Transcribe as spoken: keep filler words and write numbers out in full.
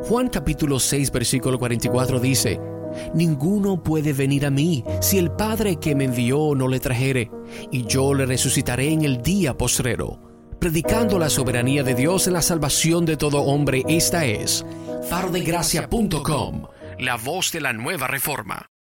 Juan capítulo seis versículo cuarenta y cuatro dice: ninguno puede venir a mí si el Padre que me envió no le trajere, y yo le resucitaré en el día postrero. Predicando la soberanía de Dios en la salvación de todo hombre, esta es faro de gracia punto com, la voz de la nueva reforma.